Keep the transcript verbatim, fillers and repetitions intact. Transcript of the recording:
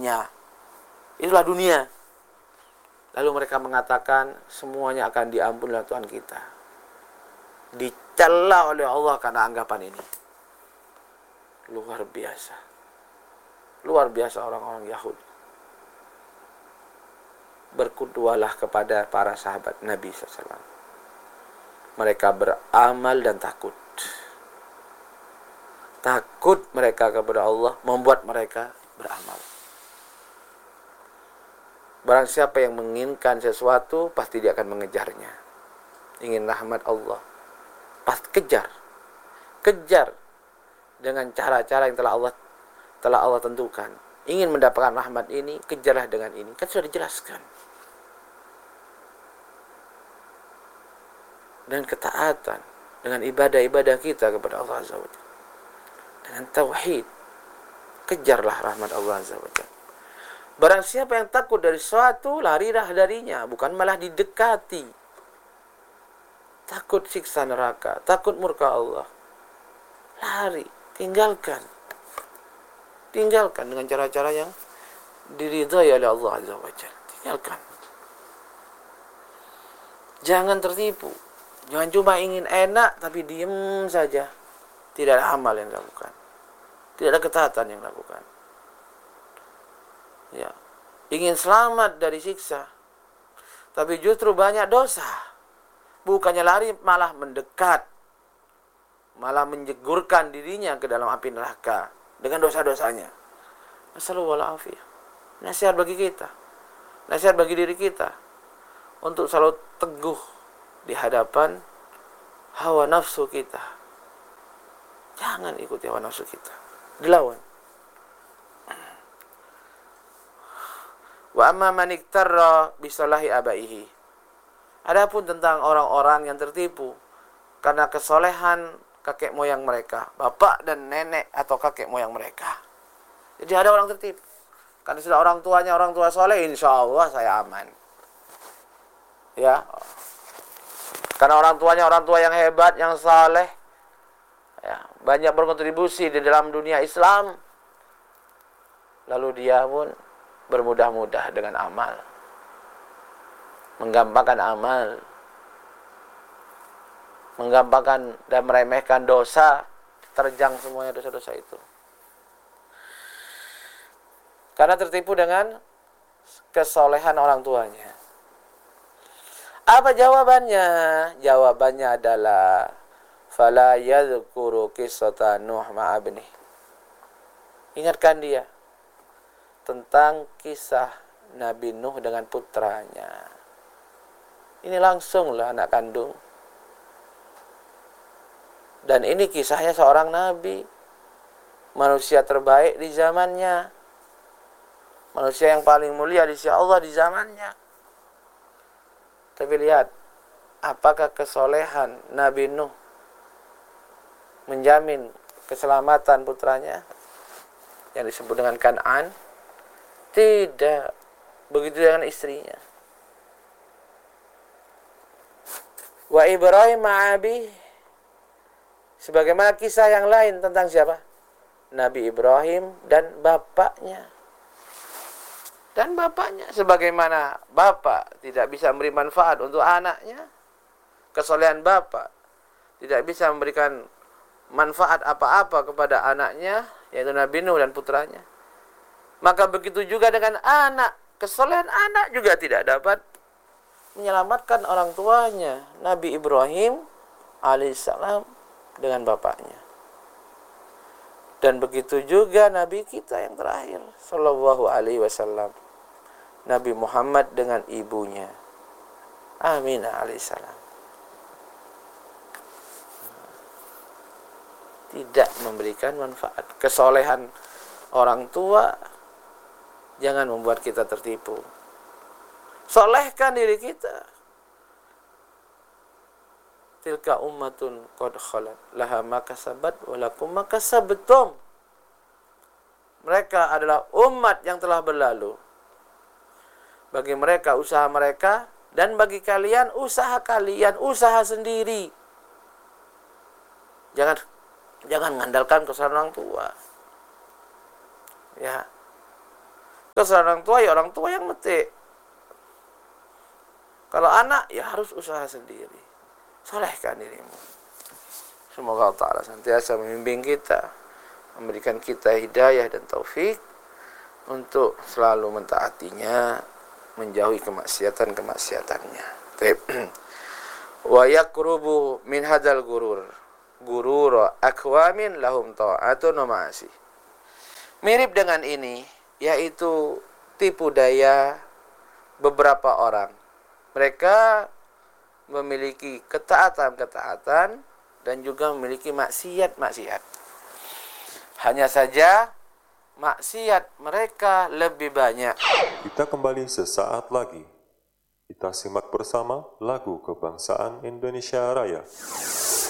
rahmatnya. Itulah dunia. Lalu mereka mengatakan semuanya akan diampuni oleh Tuhan kita. Dicela oleh Allah karena anggapan ini. Luar biasa. Luar biasa orang-orang Yahudi. Berkudualah kepada para sahabat Nabi shallallahu alaihi wasallam. Mereka beramal dan takut. Takut mereka kepada Allah membuat mereka beramal. Barang siapa yang menginginkan sesuatu, pasti dia akan mengejarnya. Ingin rahmat Allah, pasti kejar. Kejar dengan cara-cara yang telah Allah telah Allah tentukan. Ingin mendapatkan rahmat ini, kejarlah dengan ini. Kan sudah dijelaskan. Dan ketaatan, dengan ibadah-ibadah kita kepada Allah Azza wa Jalla. Dengan tauhid, kejarlah rahmat Allah Azza wa Jalla. Barang siapa yang takut dari sesuatu, larilah darinya, bukan malah didekati. Takut siksa neraka, takut murka Allah. Lari, tinggalkan. Tinggalkan dengan cara-cara yang diridhai oleh Allah Azza wa Jalla. Tinggalkan. Jangan tertipu. Jangan cuma ingin enak tapi diam saja. Tidak ada amal yang dilakukan. Tidak ada ketaatan yang dilakukan. Ya, ingin selamat dari siksa, tapi justru banyak dosa. Bukannya lari, malah mendekat, malah menjegurkan dirinya ke dalam api neraka dengan dosa-dosanya. Nasallallahu alaihi. Nasihat bagi kita, nasihat bagi diri kita untuk selalu teguh di hadapan hawa nafsu kita. Jangan ikuti hawa nafsu kita, dilawan. Wa amma man iktarra bisalahi abaihi. Adapun tentang orang-orang yang tertipu karena kesolehan kakek moyang mereka, bapak dan nenek atau kakek moyang mereka. Jadi ada orang tertipu karena sudah orang tuanya orang tua soleh, insya Allah saya aman. Ya, karena orang tuanya orang tua yang hebat, yang saleh, ya, banyak berkontribusi di dalam dunia Islam. Lalu dia pun bermudah-mudah dengan amal, menggampangkan amal, menggampangkan dan meremehkan dosa, terjang semuanya dosa-dosa itu. Karena tertipu dengan kesolehan orang tuanya. Apa jawabannya? Jawabannya adalah fala yadhkuru qissata Nuh ma'abni. Ingatkan dia tentang kisah Nabi Nuh dengan putranya. Ini langsunglah anak kandung. Dan ini kisahnya seorang nabi, manusia terbaik di zamannya, manusia yang paling mulia di sisi Allah di zamannya. Tapi lihat, apakah kesolehan Nabi Nuh menjamin keselamatan putranya yang disebut dengan Kan'an? Tidak. Begitu dengan istrinya. Wa Ibrahim ma'abi. Sebagaimana kisah yang lain tentang siapa? Nabi Ibrahim dan bapaknya. Dan bapaknya. Sebagaimana bapak tidak bisa memberi manfaat untuk anaknya, kesolehan bapak tidak bisa memberikan manfaat apa-apa kepada anaknya, yaitu Nabi Nuh dan putranya. Maka begitu juga dengan anak. Kesolehan anak juga tidak dapat menyelamatkan orang tuanya. Nabi Ibrahim alaihissalam dengan bapaknya. Dan begitu juga Nabi kita yang terakhir, sallallahu alaihi wasallam, Nabi Muhammad dengan ibunya, Aminah alaihissalam. Tidak memberikan manfaat. Kesolehan orang tua jangan membuat kita tertipu. Solehkan diri kita. Tilka ummatun qad khalat laha ma kasabat wa lakum ma kasabtum. Mereka adalah umat yang telah berlalu. Bagi mereka usaha mereka, dan bagi kalian usaha kalian, usaha sendiri. Jangan jangan mengandalkan kesalahan orang tua. Ya. Kesalahan orang tua, ya orang tua yang metik. Kalau anak, ya harus usaha sendiri. Solehkan dirimu. Semoga Allah Ta'ala senantiasa membimbing kita, memberikan kita hidayah dan taufik untuk selalu mentaatinya, menjauhi kemaksiatan-kemaksiatannya. Wa yakrubu min hadzal gurur gurur akwamin lahum ta'atun wa ma'asi. Mirip dengan ini, yaitu tipu daya beberapa orang. Mereka memiliki ketaatan-ketaatan dan juga memiliki maksiat-maksiat. Hanya saja maksiat mereka lebih banyak. Kita kembali sesaat lagi. Kita simak bersama lagu kebangsaan Indonesia Raya.